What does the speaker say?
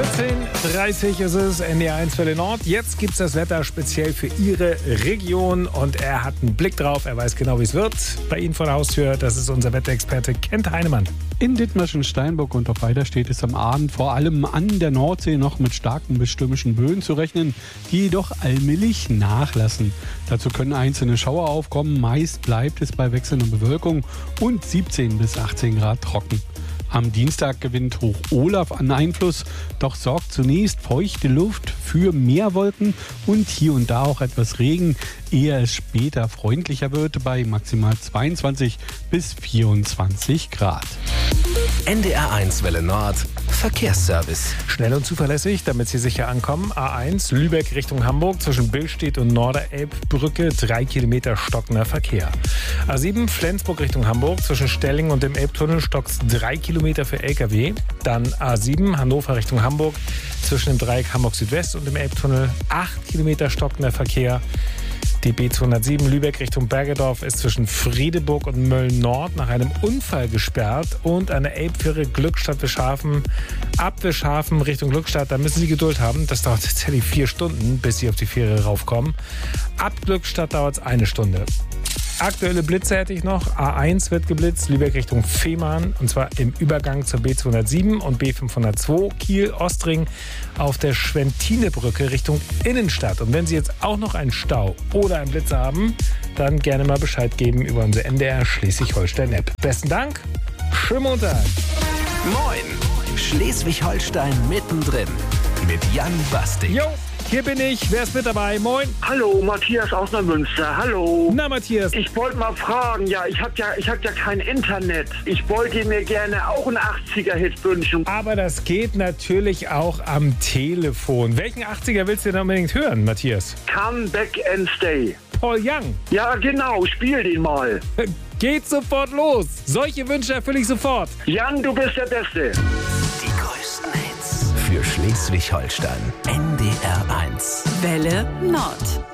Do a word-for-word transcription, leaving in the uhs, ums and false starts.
vierzehn Uhr dreißig ist es, N D R eins Welle Nord. Jetzt gibt es das Wetter speziell für Ihre Region und er hat einen Blick drauf. Er weiß genau, wie es wird. Bei Ihnen vor der Haustür, das ist unser Wetterexperte Kent Heinemann. In Dithmarschen, Steinburg und auch weiter steht es am Abend vor allem an der Nordsee noch mit starken bis stürmischen Böen zu rechnen, die jedoch allmählich nachlassen. Dazu können einzelne Schauer aufkommen. Meist bleibt es bei wechselnder Bewölkung und siebzehn bis achtzehn Grad trocken. Am Dienstag gewinnt Hoch Olaf an Einfluss, doch sorgt zunächst feuchte Luft für mehr Wolken und hier und da auch etwas Regen, ehe es später freundlicher wird bei maximal zweiundzwanzig bis vierundzwanzig Grad. N D R eins Welle Nord Verkehrsservice. Schnell und zuverlässig, damit Sie sicher ankommen. A eins Lübeck Richtung Hamburg zwischen Billstedt und Norderelbbrücke, drei Kilometer stockender Verkehr. A sieben Flensburg Richtung Hamburg zwischen Stelling und dem Elbtunnel stockt drei Kilometer für L K W. Dann A sieben Hannover Richtung Hamburg zwischen dem Dreieck Hamburg Südwest und dem Elbtunnel, acht Kilometer stockender Verkehr. Die B zweihundertsieben Lübeck Richtung Bergedorf ist zwischen Friedeburg und Mölln-Nord nach einem Unfall gesperrt und an der Elbfähre Glückstadt-Wischhafen ab Wischhafen Richtung Glückstadt. Da müssen Sie Geduld haben. Das dauert tatsächlich vier Stunden, bis Sie auf die Fähre raufkommen. Ab Glückstadt dauert es eine Stunde. Aktuelle Blitze hätte ich noch. A eins wird geblitzt, Lübeck Richtung Fehmarn, und zwar im Übergang zur B zweihundertsieben und B fünfhundertzwei, Kiel-Ostring auf der Schwentinebrücke Richtung Innenstadt. Und wenn Sie jetzt auch noch einen Stau oder einen Blitz haben, dann gerne mal Bescheid geben über unsere N D R Schleswig-Holstein-App. Besten Dank, schönen Montag. Moin, Schleswig-Holstein mittendrin mit Jan Bastik. Jo, hier bin ich. Wer ist mit dabei? Moin. Hallo, Matthias aus Neumünster. Hallo. Na, Matthias. Ich wollte mal fragen, ja, ich hab ja, ich hab ja kein Internet. Ich wollte mir gerne auch einen achtziger-Hit wünschen. Aber das geht natürlich auch am Telefon. Welchen achtziger willst du denn unbedingt hören, Matthias? Come Back and Stay. Paul Young. Ja, genau, spiel den mal. Geht sofort los. Solche Wünsche erfülle ich sofort. Jan, du bist der Beste. Die größten Hits für Schleswig-Holstein. N D R eins. Welle Nord.